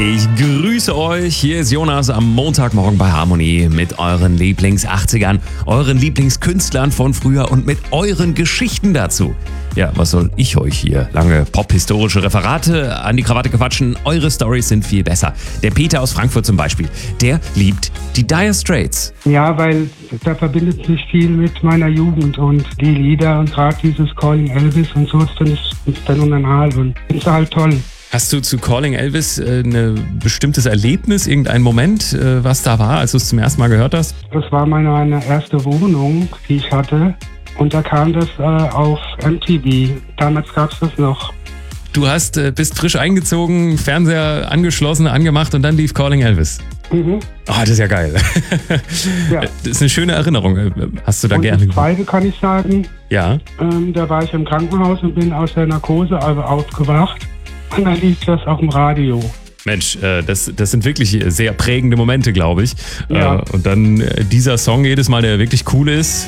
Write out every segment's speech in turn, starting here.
Ich grüße euch. Hier ist Jonas am Montagmorgen bei Harmonie mit euren Lieblings-80ern, euren Lieblingskünstlern von früher und mit euren Geschichten dazu. Ja, was soll ich euch hier? Lange pop-historische Referate an die Krawatte quatschen. Eure Storys sind viel besser. Der Peter aus Frankfurt zum Beispiel, der liebt die Dire Straits. Ja, weil da verbindet sich viel mit meiner Jugend und die Lieder und gerade dieses Calling Elvis und so, das finde ich phänomenal und finde es halt toll. Hast du zu Calling Elvis ein bestimmtes Erlebnis, irgendein Moment, was da war, als du es zum ersten Mal gehört hast? Das war meine erste Wohnung, die ich hatte. Und da kam das auf MTV. Damals gab es das noch. Du bist frisch eingezogen, Fernseher angeschlossen, angemacht und dann lief Calling Elvis. Mhm. Oh, das ist ja geil. Ja. Das ist eine schöne Erinnerung. Hast du da und gerne? das Zweite kann ich sagen, Ja. da war ich im Krankenhaus und bin aus der Narkose aufgewacht. Und dann lief das auf dem Radio. Mensch, das sind wirklich sehr prägende Momente, glaube ich. Ja. Und dann dieser Song jedes Mal, der wirklich cool ist.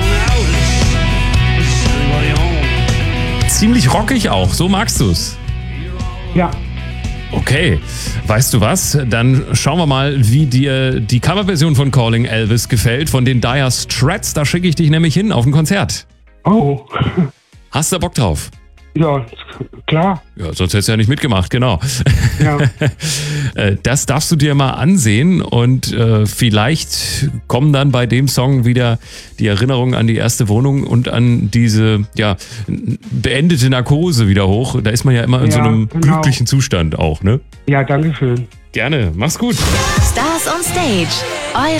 Ziemlich rockig auch, so magst du's. Ja. Okay, weißt du was? Dann schauen wir mal, wie dir die Coverversion von Calling Elvis gefällt, von den Dire Straits. Da schicke ich dich nämlich hin auf ein Konzert. Oh. Hast du da Bock drauf? Ja, klar. Ja, sonst hättest du ja nicht mitgemacht, genau. Ja. Das darfst du dir mal ansehen und vielleicht kommen dann bei dem Song wieder die Erinnerungen an die erste Wohnung und an diese beendete Narkose wieder hoch. Da ist man ja immer in so einem glücklichen Zustand auch, ne? Ja, danke schön. Gerne, mach's gut. Stars on Stage, eure